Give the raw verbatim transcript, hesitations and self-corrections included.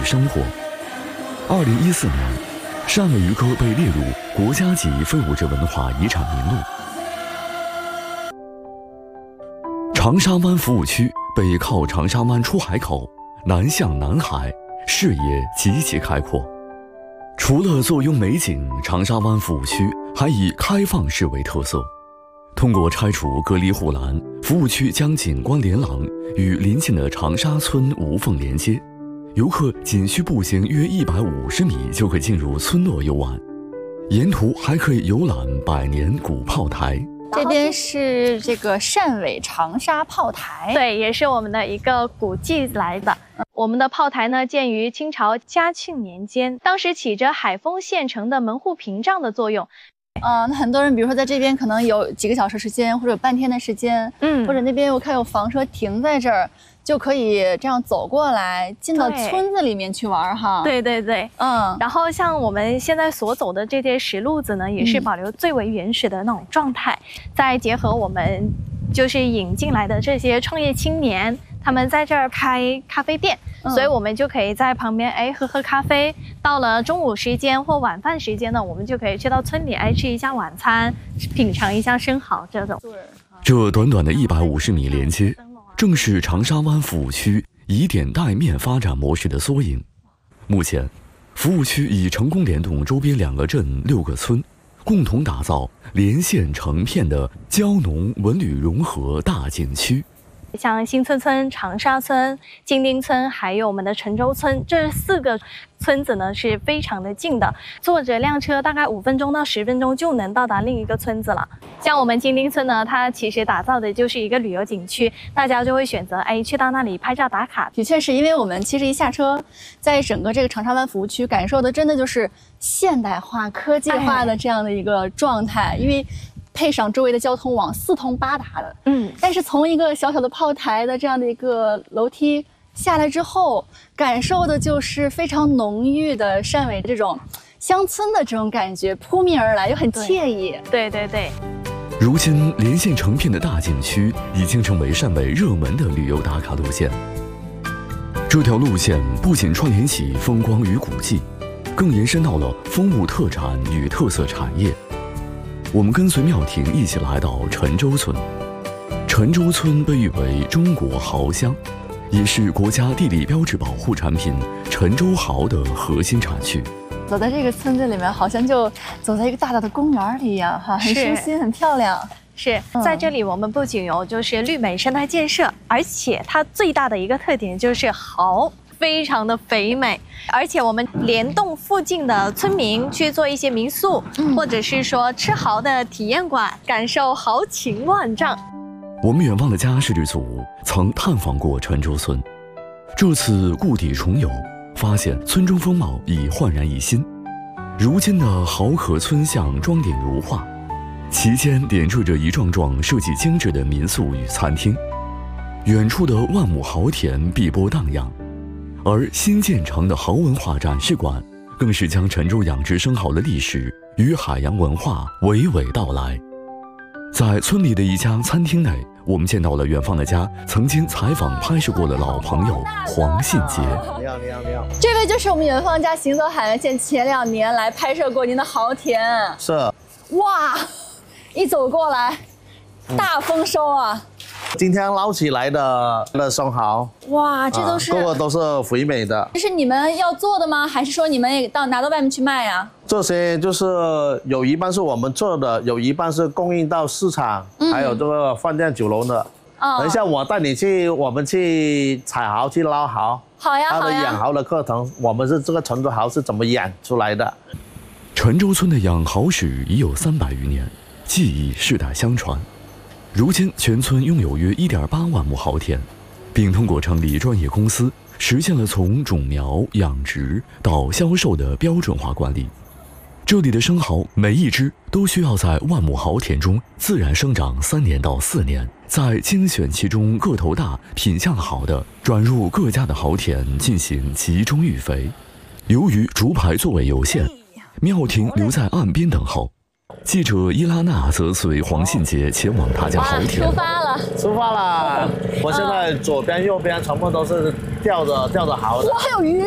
生活。二零一四年，汕尾渔歌被列入国家级非物质文化遗产名录。长沙湾服务区北靠长沙湾出海口，南向南海，视野极其开阔。除了坐拥美景，长沙湾服务区还以开放式为特色。通过拆除隔离护栏，服务区将景观连廊与邻近的长沙村无缝连接，游客仅需步行约一百五十米就可以进入村落游玩，沿途还可以游览百年古炮台。 这边是这个汕尾长沙炮台， 对，也是我们的一个古迹来的。我们的炮台呢，建于清朝嘉庆年间，当时起着海丰县城的门户屏障的作用。 嗯，那很多人，比如说在这边可能有几个小时时间，或者有半天的时间，嗯，或者那边我看有房车停在这儿，就可以这样走过来，进到村子里面去玩哈。 对对对，嗯。然后像我们现在所走的这些石路子呢，也是保留最为原始的那种状态，嗯、再结合我们就是引进来的这些创业青年。他们在这儿开咖啡店，嗯、所以我们就可以在旁边哎喝喝咖啡。到了中午时间或晚饭时间呢，我们就可以去到村里哎吃一下晚餐，品尝一下生蚝这种。 这短短的一百五十米连接，正是长沙湾服务区以点带面发展模式的缩影。目前，服务区已成功联动周边两个镇、六个村，共同打造连线成片的蕉农文旅融合大景区。 像新村村、长沙村、金丁村，还有我们的陈州村，这四个村子呢是非常的近的，坐着辆车大概五分钟到十分钟就能到达另一个村子了。像我们金丁村呢，它其实打造的就是一个旅游景区，大家就会选择哎去到那里拍照打卡。 的确是因为我们其实一下车，在整个这个长沙湾服务区感受的真的就是现代化、科技化的这样的一个状态，哎、因为。配上周围的交通网四通八达的，嗯，但是从一个小小的炮台的这样的一个楼梯下来之后，感受的就是非常浓郁的汕尾这种乡村的这种感觉扑面而来，又很惬意。 对对对。 如今连线成片的大景区已经成为汕尾热门的旅游打卡路线。这条路线不仅串联起风光与古迹，更延伸到了风物特产与特色产业。我们跟随妙婷一起来到陈州村。陈州村被誉为中国蚝乡，也是国家地理标志保护产品陈州蚝的核心产区。 走在这个村子里面，好像就走在一个大大的公园里一样，哈，很舒心，很漂亮。 是在这里，我们不仅有就是绿美生态建设，而且它最大的一个特点就是蚝。非常的肥美，而且我们联动附近的村民去做一些民宿，嗯、或者是说吃蚝的体验馆，感受豪情万丈。 我们远方的家摄制组曾探访过陈州村，这次故地重游，发现村中风貌已焕然一新。如今的蚝壳村巷装点如画，其间点缀着一幢幢设计精致的民宿与餐厅，远处的万亩蚝田碧波荡漾。而新建成的蚝文化展示馆，更是将陈州养殖生蚝的历史与海洋文化娓娓道来。在村里的一家餐厅内，我们见到了远方的家曾经采访拍摄过的老朋友黄信杰。 你好，你好，你好。这位就是我们远方家行走海岸线前两年来拍摄过您的蚝田。 是。 哇，一走过来，大丰收啊！ 今天捞起来的的生蚝， 哇，这都是， 个、啊、个都是肥美的。 这是你们要做的吗？还是说你们也到拿到外面去卖呀？ 这些就是有一半是我们做的，有一半是供应到市场，嗯、还有这个饭店酒楼的。哦、等一下我带你去，我们去采蚝，去捞蚝。 好呀， 它的养蚝的课程，我们是这个陈州蚝是怎么养出来的？ 陈州村的养蚝史已有三百余年，技艺世代相传。如今，全村拥有约 一点八万亩蚝田，并通过成立专业公司，实现了从种苗、养殖到销售的标准化管理。这里的生蚝每一只都需要在万亩蚝田中自然生长三年到四年，再精选其中个头大、品相好的，转入各家的蚝田进行集中育肥。由于竹排座位有限，妙婷留在岸边等候。记者伊拉娜则随黄信杰前往他家蚝田。 出发了， 出发了！我现在左边、右边全部都是吊着吊着蚝的。 哇，还有鱼！